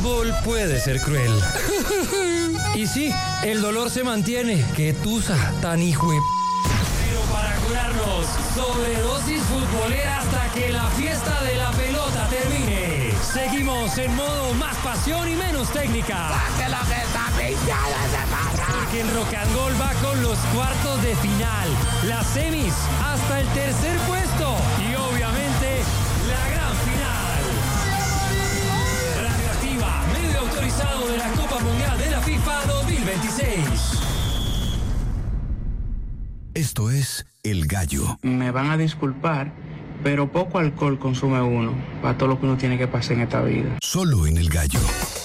fútbol puede ser cruel. Y sí, el dolor se mantiene. Qué tusa tan hijo de... Pero para curarnos, sobredosis futbolera hasta que la fiesta de la pelota termine. Seguimos en modo más pasión y menos técnica. Porque el Rock and Roll va con los cuartos de final, las semis, hasta el tercer puesto y obviamente la gran final. Radioactiva, medio autorizado de la Copa Mundial de la FIFA 2026. Esto es El Gallo. Me van a disculpar, pero poco alcohol consume uno para todo lo que uno tiene que pasar en esta vida. Solo en El Gallo.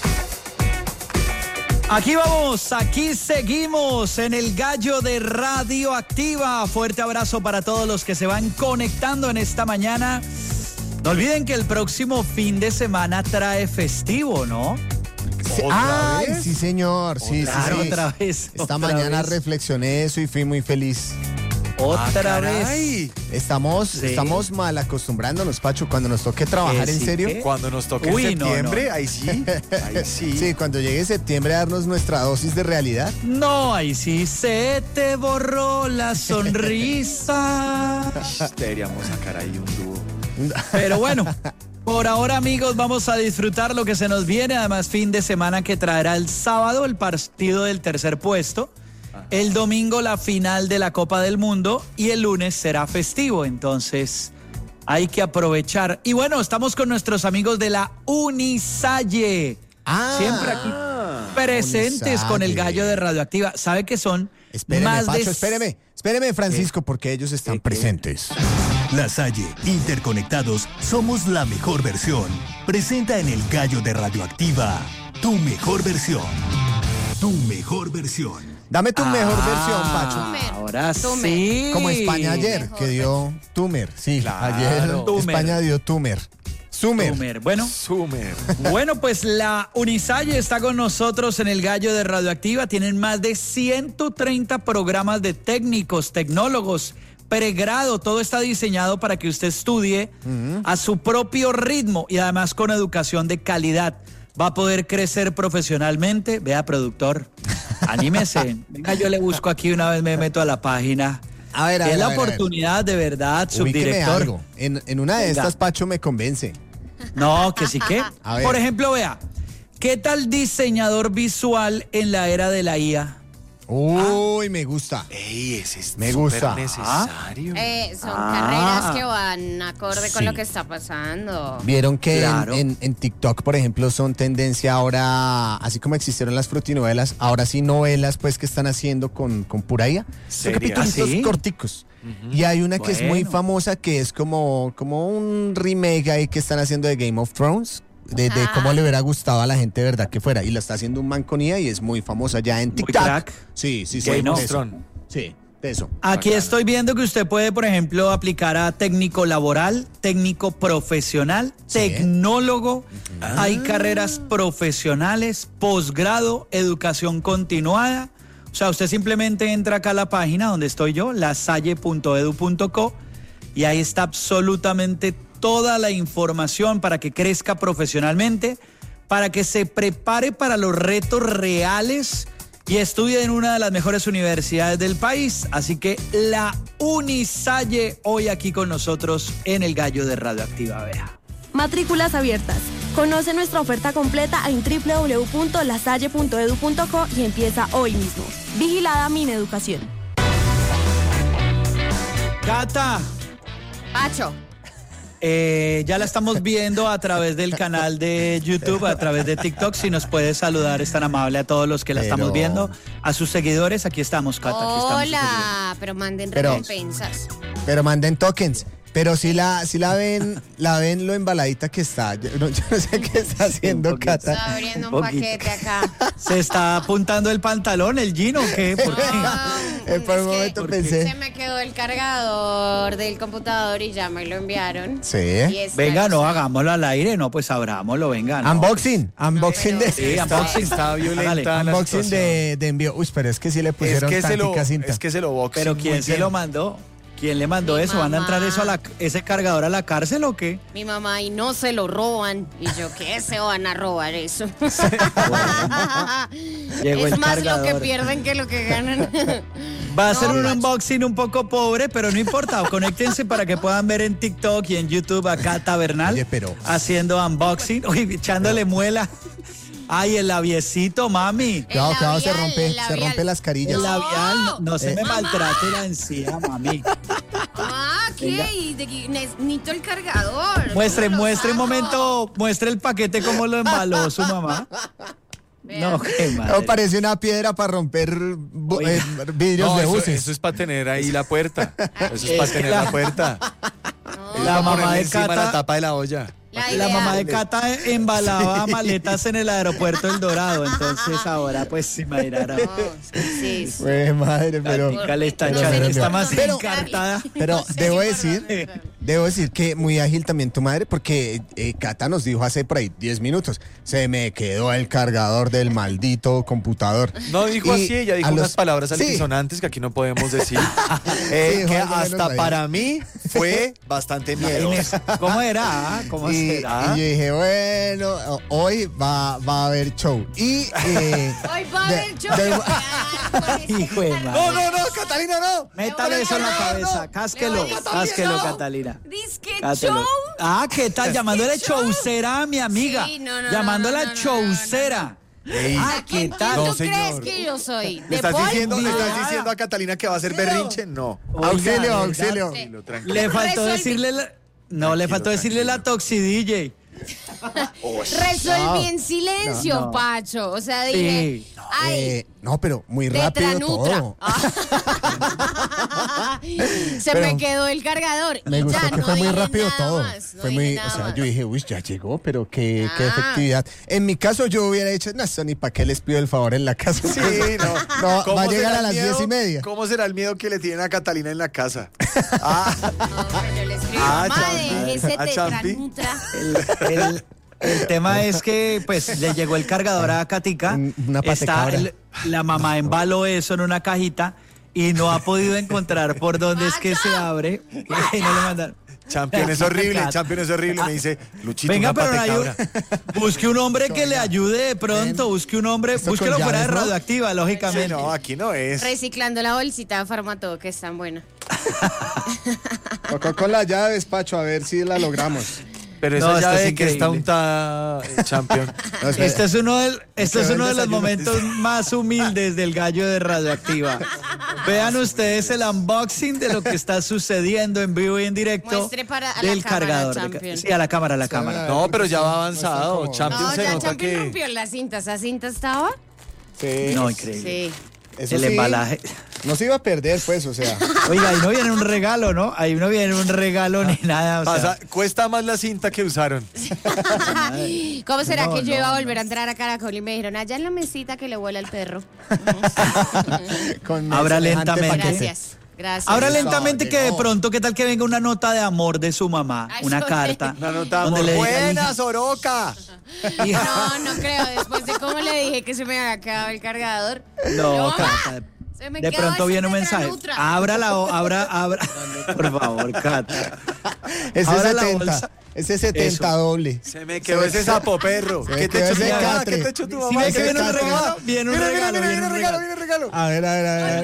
Aquí vamos, aquí seguimos en El Gallo de Radioactiva. Fuerte abrazo para todos los que se van conectando en esta mañana. No olviden que el próximo fin de semana trae festivo, ¿no? Ay, sí, señor. Sí, Claro, sí. otra vez. Esta mañana reflexioné eso y fui muy feliz. Otra vez. Estamos mal acostumbrándonos, Pacho, cuando nos toque trabajar en serio. ¿Qué? Cuando nos toque Uy, en septiembre, no. ahí sí. Sí, cuando llegue septiembre a darnos nuestra dosis de realidad. No, ahí sí se te borró la sonrisa. Deberíamos sacar ahí un dúo. Pero bueno, por ahora, amigos, vamos a disfrutar lo que se nos viene. Además, fin de semana que traerá el sábado el partido del tercer puesto. El domingo la final de la Copa del Mundo y el lunes será festivo, entonces hay que aprovechar. Y bueno, estamos con nuestros amigos de la Unisalle. Siempre aquí presentes Unisalle. con el Gallo de Radioactiva. ¿Sabe que son más Pacho, de... espéreme, Francisco, porque ellos están presentes. La Salle, interconectados, somos la mejor versión. Presenta en El Gallo de Radioactiva, tu mejor versión. Tu mejor versión. Dame tu mejor versión, Pacho. Ahora Tumer. sí. Como España ayer, Mejor que dio Tumer. Sí, Claro. ayer Tumer. España dio Tumer. Sumer. Tumer. Bueno, Sumer. Bueno, pues la Unisalle está con nosotros en el Gallo de Radioactiva. Tienen más de 130 programas de técnicos, tecnólogos, pregrado. Todo está diseñado para que usted estudie a su propio ritmo y además con educación de calidad. Va a poder crecer profesionalmente. Vea, productor, anímese. Venga, yo le busco aquí una vez, me meto a la página. A ver, Es la oportunidad, de verdad, Ubíqueme subdirector. algo. En una de Venga. estas, Pacho me convence. No, que sí que. A ver. Por ejemplo, vea, ¿qué tal diseñador visual en la era de la IA? Uy, me gusta. Ey, ese es Me gusta. súper necesario. Son carreras que van acorde con Sí. lo que está pasando. Vieron que Claro. en TikTok, por ejemplo, son tendencia ahora, así como existieron las frutinovelas, ahora sí novelas pues que están haciendo con pura IA. Son ¿Seria? capítulos ¿Ah, sí? corticos. Y hay una que es muy Bueno. famosa que es como un remake ahí que están haciendo de Game of Thrones. De cómo le hubiera gustado a la gente, ¿verdad? Que fuera. Y lo está haciendo un man con IA y es muy famosa ya en Muy TikTok. crack. Sí, Game de of eso. Thrones. Sí, de eso. Aquí Bacano. estoy viendo que usted puede, por ejemplo, aplicar a técnico laboral, técnico profesional, Sí. tecnólogo. Hay carreras profesionales, posgrado, educación continuada. O sea, usted simplemente entra acá a la página donde estoy yo, lasalle.edu.co, y ahí está absolutamente toda la información para que crezca profesionalmente, para que se prepare para los retos reales y estudie en una de las mejores universidades del país. Así que la Unisalle hoy aquí con nosotros en el Gallo de Radioactiva. Vea. Matrículas abiertas. Conoce nuestra oferta completa en www.lasalle.edu.co y empieza hoy mismo. Vigilada Mineducación. Cata, Pacho. ya la estamos viendo a través del canal de YouTube, a través de TikTok. Si nos puede saludar, es tan amable a todos los que la estamos viendo. A sus seguidores, aquí estamos, Cata. Aquí estamos. Hola, pero manden Pero- recompensas. Pero manden tokens. Pero si la ven lo embaladita que está. Yo no sé qué está haciendo poquito. Cata. Está abriendo un Poquito. paquete acá. ¿Se está apuntando el pantalón, el jean o qué? ¿Por qué? Por un Es que momento ¿por qué? pensé. Se me quedó el cargador del computador y ya me lo enviaron. Sí. Y está- Venga, no, hagámoslo al aire, no, pues abrámoslo, venga. no. Unboxing de. Sí, Está, unboxing. está violenta Hágale. la Unboxing situación. de envío. Uy, pero es que sí le pusieron Es que se lo tantica cinta. boxing Pero muy ¿quién se bien. lo mandó? ¿Quién le mandó Mi eso? ¿Van a mamá. entrar ese cargador a la cárcel o qué? Mi mamá, y no se lo roban. Y yo, ¿qué se van a robar eso? Llegó Es el más lo que cargador. pierden que lo que ganan. Va a ser No, un Pacho. unboxing un poco pobre, pero no importa. Conéctense para que puedan ver en TikTok y en YouTube a Cata Bernal Oye, pero- haciendo unboxing. Uy, echándole muela. Ay, el labiecito, mami. Cuidado, cuidado, se labial, rompe, el se labial. rompe las carillas. El labial, no se me Mamá. maltrate la encía, mami. Ah, Venga. ¿qué? Y necesito el cargador. Muestre ¿Cómo lo un saco? momento, muestre el paquete como lo embaló su mamá. Vean. No, qué No, madre. parece una piedra para romper Oiga. vidrios No, de eso, buses. eso es para tener ahí la puerta. Eso es Es para que tener la- la puerta. Es La para mamá ponerle de encima Cata- la tapa de la olla. La mamá de Cata embalaba maletas en el aeropuerto El Dorado, entonces ahora pues se imaginará. No, sí, sí. Güey, madre, pero... Catica le está, No echando- sé ni está por más dónde encartada. Pero No sé ni debo decir que muy ágil también tu madre, porque Cata nos dijo hace por ahí 10 minutos, se me quedó el cargador del maldito computador. No dijo Y así, ella dijo a los- unas palabras Sí. altisonantes que aquí no podemos decir. Sí, Que dijo algo menos hasta ahí. para mí fue bastante miedoso. ¿Cómo era? ¿Cómo Y será? yo dije, bueno, hoy va a haber show. Y... Hoy va a haber show. Hijo de madre. No, Catalina, no. Métale eso en la cabeza, cásquelo, cásquelo, Catalina. Disque Cátelo. show. Ah, ¿qué tal? Llamándole chaucera a mi amiga. Sí, no, Llamándola no, no, chaucera. Ey, Ah, ¿qué ¿Quién tal? tú No, crees señor. que yo soy? ¿Le ¿De estás Paul? diciendo a Catalina que va a hacer berrinche? No. Auxilio, Oiga, auxilio. Tranquilo, tranquilo. Le faltó Resolví. decirle no, le faltó decirle la Toxi DJ. Resolví en silencio, No, no. Pacho. O sea, dije, Sí. ay, No, pero muy rápido Tetranutra. todo. Se Pero me quedó el cargador. Me Y gustó ya, que no fue muy dije rápido nada todo. más, no Fue dije muy, nada o sea, más. yo dije, uy, ya llegó, pero qué Ah. efectividad. En mi caso yo hubiera dicho, no, eso ni para qué les pido el favor en la casa. Sí, no. No, ¿Cómo va a llegar será a las el miedo? 10:30. ¿Cómo será el miedo que le tienen a Catalina en la casa? Ah, No, pero le escribo, Ah, mamá, Champi. déjese Ah, Champi. Tetranutra. El tema es que pues le llegó el cargador a Katica. Una patecabra. La mamá embaló eso en una cajita y no ha podido encontrar por dónde es que se abre. Y no le mandaron. Champion es horrible, Champion es horrible. Me dice, Luchito, Venga, una pero no hay patecabra. busque un hombre que le ayude de pronto, busque un hombre, Esto búsquelo con fuera de llaves, ¿no? radioactiva, Sí, lógicamente. no, aquí no es. Reciclando la bolsita de Farmatodo, que es tan buena. Tocó con las llaves, Pacho, a ver si la logramos. Pero No, esa esto llave es que está increíble. untada, Champion. Este es uno, este es uno de los desayuno. momentos más humildes del gallo de Radioactiva. Vean ustedes el unboxing de lo que está sucediendo en vivo y en directo Muestre a la del cámara, cargador. Champion. Sí, a la cámara, a la cámara. No, pero ya va avanzado. Champion No, se ya nota Champion que... rompió la cinta. ¿Esa cinta estaba? Sí. No, increíble. Sí. Eso El sí, embalaje. no se iba a perder, pues, o sea. Oiga, ahí no viene un regalo, ¿no? Ahí no viene un regalo ni nada. O sea, Cuesta más la cinta que usaron. ¿Cómo será No, que yo no, iba a volver a entrar a Caracol y me dijeron, allá en la mesita que le vuela el perro? Con Abra semejante lentamente. paquete. Gracias. Gracias. Ahora Eso, lentamente que de llegó. pronto, ¿qué tal que venga una nota de amor de su mamá? Ay, Una yo- carta. Una nota donde muy le diga, buena, Soroka. hija, No, no creo. Después de cómo le dije que se me había quedado el cargador. No, Yo, mamá, Cata. se me De quedó pronto ese viene un mensaje. Tetranutra. Ábrala o abra. Por favor, Cata. Ese Ahora la 70. bolsa. Ese 70 Eso. doble. Se me quedó ese sapo perro. Se ¿Qué me te quedó echó tu ese mamá? catre. ¿Qué te echó tu Si mamá? ve que viene un catre. regalo, viene un Mira, regalo, mira, viene mira, un regalo, regalo. viene regalo. A ver, a ver, a ver.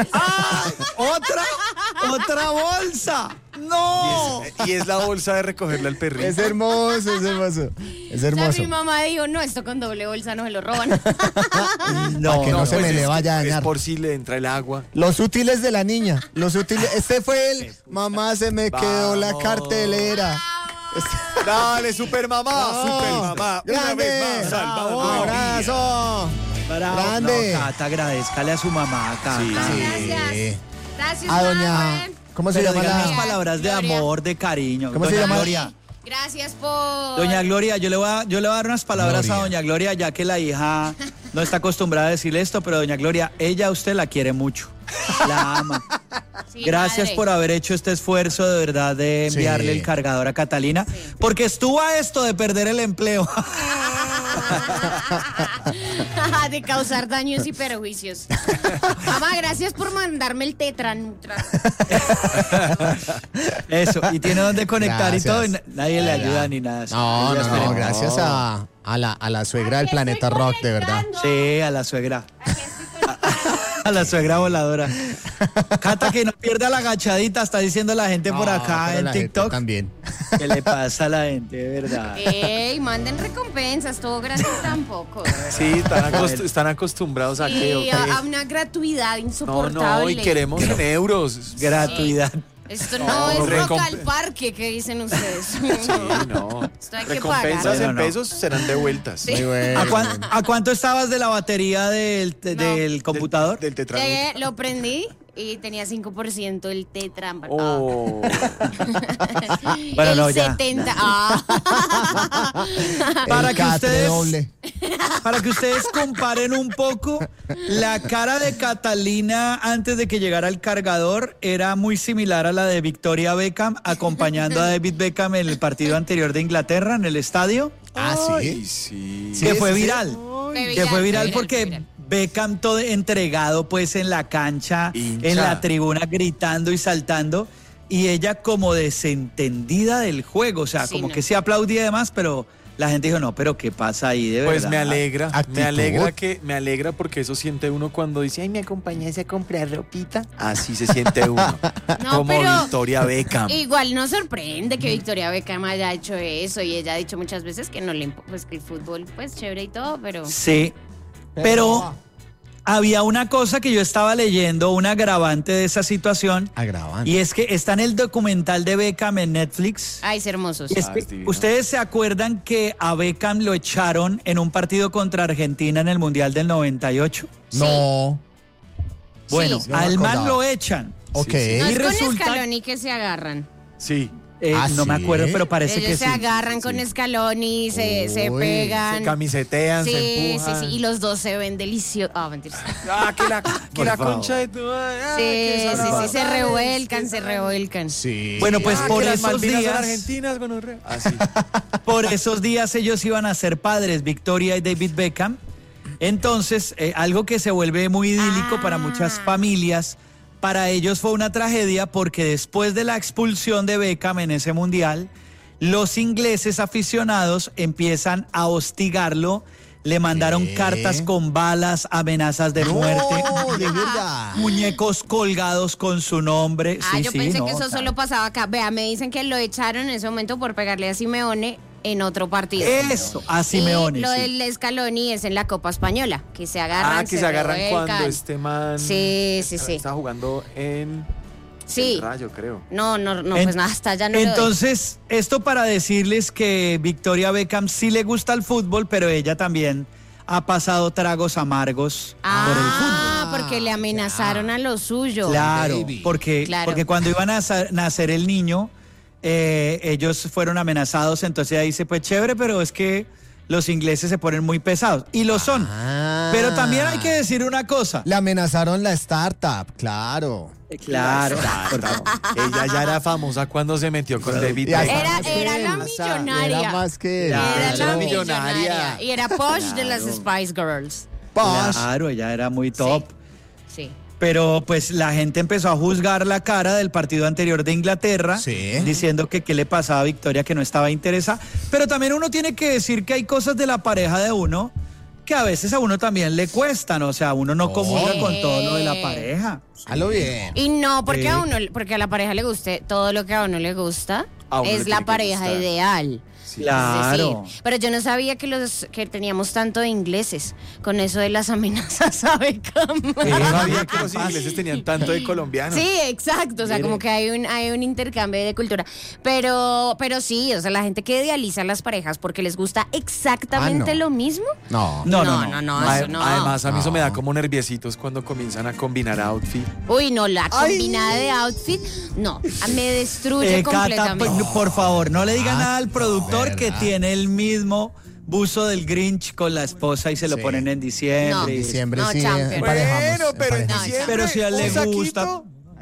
Otra bolsa. No. Y es la bolsa de recogerle al perrito. Es hermoso, es hermoso. Es O sea, hermoso. mi mamá dijo, no, esto con doble bolsa no se lo roban. Para que no se me pues le es vaya a que dañar. Es por si le entra el agua. Los útiles de la niña. Los útiles. Este fue el. Mamá, se me quedó la Vamos. cartelera. Dale, super mamá. No. Super mamá. Una Grande. vez más, salvando Un el día. abrazo. Bravo. Grande. No, Cata, agradezcale a su mamá, Cata. Sí, Gracias. Gracias, A doña. mamá. ¿Cómo se Pero llama digan la.? unas palabras de Gloria. amor, de cariño. ¿Cómo se Doña llama? Gloria. Gracias por... Doña Gloria, yo le voy a dar unas palabras Gloria. a Doña Gloria, ya que la hija no está acostumbrada a decirle esto, pero Doña Gloria, ella a usted la quiere mucho. La ama. Sí, Gracias madre. por haber hecho este esfuerzo de verdad de enviarle Sí. el cargador a Catalina, porque estuvo a esto de perder el empleo. De causar daños y perjuicios. Mamá, gracias por mandarme el Tetranutra. Eso, y tiene donde conectar Gracias. y todo, y nadie le ayuda ni nada. No, Ella no, espera. no, gracias a la suegra del planeta rock, de verdad. Sí, a la suegra. A la suegra voladora. Cata, que no pierda la agachadita, está diciendo la gente por No, acá pero en la gente TikTok. también. ¿Qué le pasa a la gente, de verdad? Ey, manden recompensas, todo gratis tampoco. Sí, están acostumbrados a que... Y a una gratuidad No, insoportable. y queremos en euros. Gratuidad. Esto no es recomp- rock al parque que dicen ustedes. Sí, no. Esto hay que Recompensas pagar. en No, no. pesos serán devueltas. Sí. Muy bueno. ¿A cuánto estabas de la batería del computador? Del tetranutra. Llegué, lo prendí y tenía 5% el Tetra. Oh. Bueno, el no, ya. 70. Para El que catre ustedes- doble. Para que ustedes comparen un poco, la cara de Catalina antes de que llegara el cargador era muy similar a la de Victoria Beckham acompañando a David Beckham en el partido anterior de Inglaterra en el estadio, Ah, Ay, sí. sí. que fue sí, sí. viral. Que fue viral porque Beckham todo entregado pues en la cancha, Hincha. en la tribuna gritando y saltando, y ella como desentendida del juego, o sea, Sí, como no. que se aplaudía y demás, pero la gente dijo, no, pero ¿qué pasa ahí de Pues verdad? me alegra, Actitud. me alegra porque eso siente uno cuando dice, ay, me acompañas a comprar ropita. Así se siente uno. No, como pero- Victoria Beckham. Igual no sorprende que Victoria Beckham haya hecho eso y ella ha dicho muchas veces que no le pues que el fútbol pues chévere y todo, pero Sí, pero había una cosa que yo estaba leyendo, un agravante de esa situación, Agravante. y es que está en el documental de Beckham en Netflix. ay, ser hermosos. Y es que, es divino. ¿ustedes se acuerdan que a Beckham lo echaron en un partido contra Argentina en el Mundial del 98? No. Bueno, Sí. No me al man acordaba. lo echan. Ok. No y es con resulta- Scaloni que se agarran. Sí. No me ¿sí? acuerdo, pero parece Ellos que se sí. agarran con Scaloni, se Uy, pegan. Se camisetean, sí, se sí, empujan. sí. Y los dos se ven deliciosos. Ah, mentiras. Ah, que la Por favor. concha de tu madre. Ah, Sí, que son sí, las se fatales, revuelcan, que se son- revuelcan. Sí. Bueno, pues Ah, por que las esos Malvinas son días, argentinas, gonorrea. Así. por esos días ellos iban a ser padres, Victoria y David Beckham. Entonces, algo que se vuelve muy idílico para muchas familias, para ellos fue una tragedia porque después de la expulsión de Beckham en ese mundial, los ingleses aficionados empiezan a hostigarlo, le mandaron ¿Qué? cartas con balas, amenazas de muerte, No, de verdad. muñecos colgados con su nombre. Ah, Sí, yo sí, pensé no, que eso o sea, solo pasaba acá. Vea, me dicen que lo echaron en ese momento por pegarle a Simeone en otro partido. Eso, a Simeone. Y lo sí. del Scaloni es en la Copa Española, que se agarran, Ah, que se agarran revuelcan. cuando este man Sí, sí, sí. está jugando en Sí. el Rayo, creo. No, pues nada, hasta ya no lo doy. Entonces, esto para decirles que Victoria Beckham sí le gusta el fútbol, pero ella también ha pasado tragos amargos por el fútbol. Porque le amenazaron a lo suyo. Claro, baby. porque cuando iban a nacer el niño, ellos fueron amenazados, entonces ella dice, pues chévere, pero es que los ingleses se ponen muy pesados, y lo son. Ah. Pero también hay que decir una cosa. Le amenazaron la startup, claro. Claro. Ella ya era famosa cuando se metió con David Y hasta Beckham. más que Era él, la o sea, millonaria. Era más que él. Claro. Era la Era millonaria. millonaria. Y era Posh de las Spice Girls. Posh. Claro, ella era muy top. Sí. Pero pues la gente empezó a juzgar la cara del partido anterior de Inglaterra, Sí. diciendo que qué le pasaba a Victoria, que no estaba interesada. Pero también uno tiene que decir que hay cosas de la pareja de uno que a veces a uno también le cuestan, o sea, uno no comulga con todo lo de la pareja. Hazlo bien. Y no, porque Sí. a uno, porque a la pareja le guste todo lo que a uno le gusta, A uno le es tiene la que pareja gustar. ideal. Claro. Sí, pero yo no sabía que teníamos tanto de ingleses con eso de las amenazas a Beckham. No sabía que los ingleses tenían tanto de colombianos. Sí, exacto, o sea, como que hay un intercambio de cultura. Pero sí, o sea, la gente que idealiza a las parejas porque les gusta exactamente Ah, no. lo mismo. No. No, eso no. Además, a mí eso me da como nerviositos cuando comienzan a combinar outfit. Uy, no, la combinada de outfit, no, me destruye Cata, completamente. pues, por favor, no le diga Ah, nada al productor que ¿verdad? tiene el mismo buzo del Grinch con la esposa y se lo Sí. ponen en diciembre. No. En diciembre No, sí, champion. emparejamos. Bueno, pero en emparejamos. diciembre, Pero si a él le un saquito, gusta.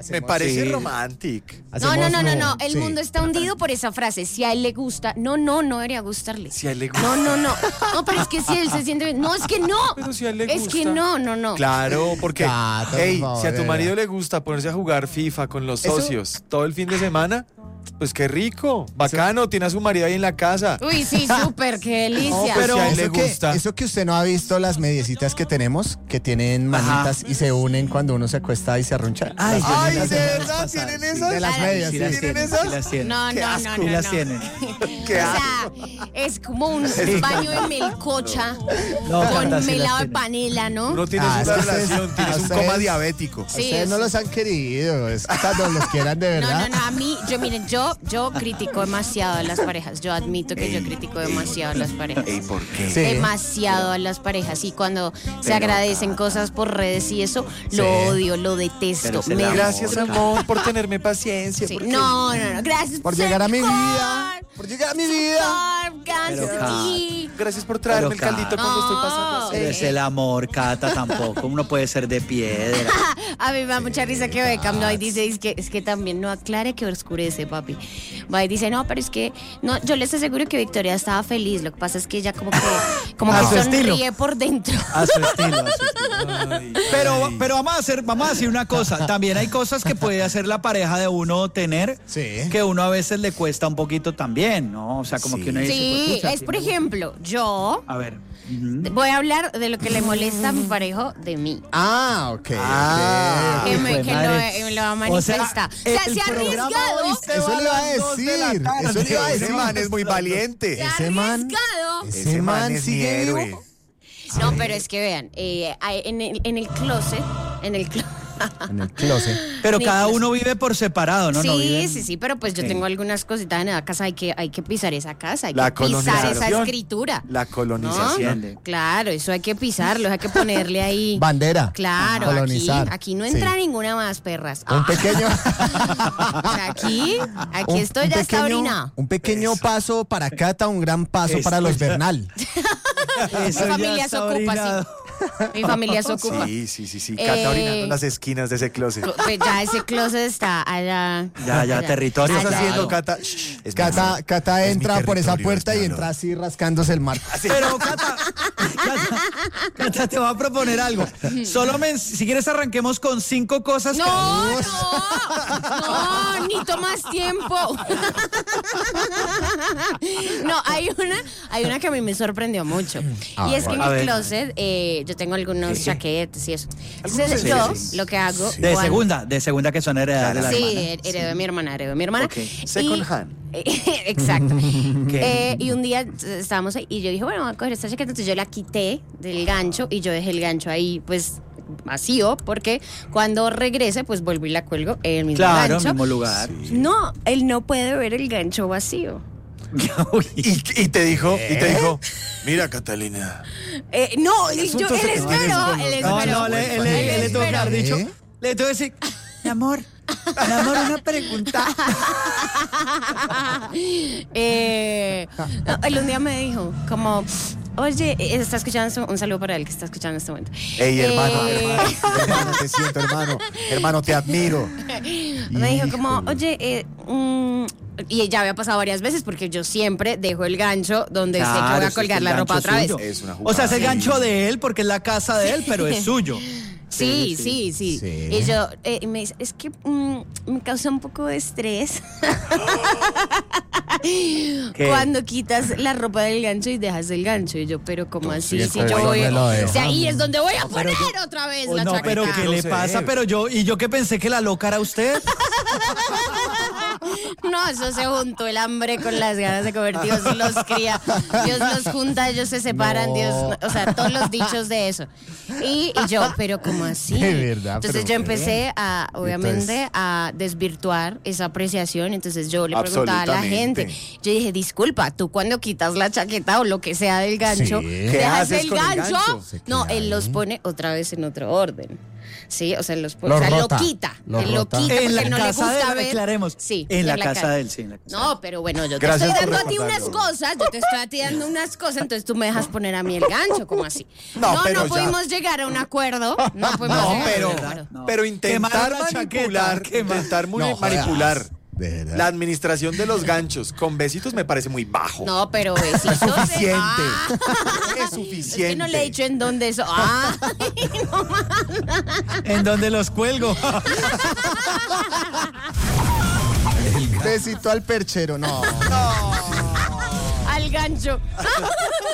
Me parece Sí. romantic. No. El Sí. mundo está hundido por esa frase. Si a él le gusta, no debería gustarle. Si a él le gusta. No. No, pero es que si él se siente bien. No, es que no. Pero si a él le Es que gusta. no. Claro, porque Cata, por hey, favor, si a tu de marido verdad. le gusta ponerse a jugar FIFA con los Eso- socios todo el fin de semana, pues qué rico, bacano, tiene a su marido ahí en la casa. Uy, sí, súper, qué delicia. No, pero si a él le eso que, gusta. eso que usted no ha visto las mediecitas que tenemos, que tienen manitas y se unen cuando uno se acuesta y se arruncha. Ay, Las yo Ay, vi las ¿de semanas verdad pasadas, tienen sí. esas? de las Claro, medias. Sí sí. las ¿Tienen tienen, esas? sí las tienen. No. Sí las tienen. Qué O sea, es como un baño de melcocha No, con Cata, sí melado las de tiene. panela, ¿no? Uno tiene Ah, una es que ustedes- relación, tienes un ustedes- coma diabético. Sí, Ustedes no es- los han querido, es que cuando los quieran de verdad. No, a mí, miren, yo critico demasiado a las parejas. Yo admito que yo critico demasiado a las parejas. Ey, ¿por qué? Sí. Demasiado a las parejas y cuando se agradecen cosas por redes y eso, Sí. lo odio, lo detesto. Pero es el Me amor. Gracias, amor, por tenerme paciencia. Sí. porque- No, gracias Por ser llegar a mi mejor. vida. Por llegar a mi vida. Gracias Pero, a ti. Gracias por traerme el Pero, caldito cuando estoy pasando así. Pero es el amor, Cata, tampoco. Uno puede ser de piedra. A mí me da mucha risa que Beckham no, y dice es que también no aclare que oscurece, papi. Va y dice, no, pero es que no, yo les aseguro que Victoria estaba feliz. Lo que pasa es que ella como A que su estilo. sonríe por dentro. A su estilo, a su estilo. Ay, Pero vamos a decir una cosa. También hay cosas que puede hacer la pareja de uno tener Sí. que uno a veces le cuesta un poquito también, ¿no? O sea, como que uno dice, Sí, pues, pucha, es sí por me gusta. ejemplo, yo A ver. voy a hablar de lo que le molesta a mi pareja de mí. Ah, ok. Ah. ok. Que me madre. lo va a O sea, manifestar. O sea, el se ha programa arriesgado. hoy se Eso va le iba a las 2 de la decir, tarde. eso le iba a Ese decir. man es muy valiente. Se ha Ese man- arriesgado. Ese man es mi sigue héroe. vivo. No, pero es que vean, en el closet, En el closet. Pero Ni cada pues- uno vive por separado, ¿no? No sí, viven- sí, pero pues yo Sí. tengo algunas cositas en la casa, hay que pisar esa casa, hay La que pisar esa colonización. escritura. La colonización. ¿No? Claro, eso hay que pisarlo, hay que ponerle ahí. Bandera. Claro, Colonizar. aquí no Sí. entra ninguna más, perras. Un pequeño, Aquí esto ya está orinado. un pequeño paso para Cata, un gran paso para los Bernal. Eso Mi ya familia está se ocupa, orinado. sí. Mi familia se ocupa. Sí. Cata orinando en las esquinas de ese closet. Pues ya ese closet está allá. Ya, territorio. ¿Qué estás Allá. haciendo, Cata? Shh, es Cata es mi entra por esa territorio, puerta y hermano. entra así rascándose el mar. Pero Cata, te voy a proponer algo. Si quieres arranquemos con 5 cosas. No, necesito más tiempo. No, hay una que a mí me sorprendió mucho. Ah, Y es que en a el ver. closet yo tengo algunos chaquetes y eso. Algunos Entonces yo accesorios. lo que hago... De segunda que son heredadas de la Sí, hermana. heredó de mi hermana. Ok. Second hand. Exacto. Ok. Y un día estábamos ahí y yo dije, bueno, voy a coger esta chaqueta. Entonces yo la quité del gancho y yo dejé el gancho ahí, pues, vacío, porque cuando regrese, pues vuelvo y la cuelgo en el mismo Claro, gancho. mismo lugar. No, él no puede ver el gancho vacío. Uy. Y te dijo, mira, Catalina. No, él esperó. No, le tuvo que haber dicho. ¿Eh? Le tuvo que decir, mi amor, una pregunta. Él un día me dijo, como, oye, está escuchando, un saludo para él que está escuchando en este momento. Ey, hermano, Eh, hermano, te siento, hermano. Hermano, te admiro. Me dijo como, oye, y ya había pasado varias veces porque yo siempre dejo el gancho donde sé que voy a es colgar el la ropa gancho otra vez. suyo. Es una O sea, es el jugada. gancho de él porque es la casa de él, pero es suyo. Sí. Sí. Y yo, me dice, es que me causa un poco de estrés ¿Qué? cuando quitas la ropa del gancho y dejas el gancho. Y yo, pero ¿cómo así? sí, Si pero yo yo voy, me lo dejo. o sea, ahí es donde voy a pero poner otra vez la no, chaqueta. pero ¿qué le pasa? Pero yo que pensé que la loca era usted. No, eso se juntó el hambre con las ganas de comer. Dios los cría, Dios los junta, ellos se separan, No. Dios, o sea, todos los dichos de eso. Y yo, pero ¿cómo así? De verdad, Entonces pero yo empecé a, obviamente, Entonces- a desvirtuar esa apreciación. Entonces yo le preguntaba a la gente. Absolutamente. Yo dije, disculpa, tú cuando quitas la chaqueta o lo que sea del gancho, Sí. ¿Qué ¿dejas haces el con el gancho? gancho? Se No, queda él los ahí. pone otra vez en otro orden. Sí, o sea, Lo o sea, rota, lo quita. lo Él lo rota. quita En la porque no le casa de gusta él, ver. aclaremos. Sí, En la casa de él, sí. En la casa. No, pero bueno, yo te Gracias estoy por dando a ti unas recordarlo. cosas, yo te estoy a ti dando unas cosas, entonces tú me dejas poner a mí el gancho, ¿cómo así? No, pero no ya. pudimos llegar a un acuerdo. No pudimos No, llegar a pero, un acuerdo. No. pero intentar Quemaron la manipular, chaqueta, intentar No, manipular jodas, de verdad. la administración de los ganchos con besitos me parece muy bajo. No, pero besitos. Es suficiente. Ah. Es suficiente. Es que no le he dicho en dónde eso. Ah, ¿En dónde los cuelgo? Besito al perchero, no. al gancho.